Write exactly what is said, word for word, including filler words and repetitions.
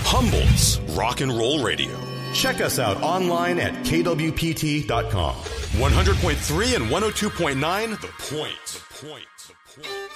Humboldt's Rock and Roll Radio. Check us out online at K W P T dot com. one hundred point three and one oh two point nine, The Point. The Point. The Point.